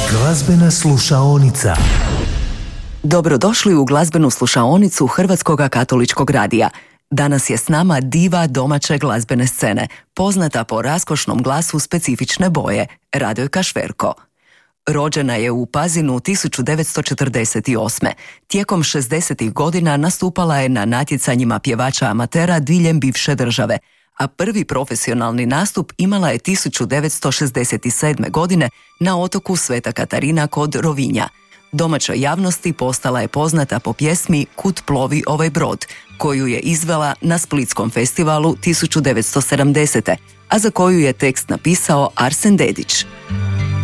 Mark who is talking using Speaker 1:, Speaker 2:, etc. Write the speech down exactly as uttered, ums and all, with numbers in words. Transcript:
Speaker 1: Glazbena slušaonica.
Speaker 2: Dobrodošli u glazbenu slušaonicu Hrvatskoga katoličkog radija. Danas je s nama diva domaće glazbene scene, poznata po raskošnom glasu specifične boje, Radojka Šverko. Rođena je u Pazinu tisuću devetsto četrdeset osme. Tijekom šezdesetih godina nastupala je na natjecanjima pjevača amatera diljem bivše države, a prvi profesionalni nastup imala je tisuću devetsto šezdeset sedme. godine na otoku Sveta Katarina kod Rovinja. Domaćoj javnosti postala je poznata po pjesmi Kud plovi ovaj brod, koju je izvela na Splitskom festivalu tisuću devetsto sedamdesete. a za koju je tekst napisao Arsen Dedić.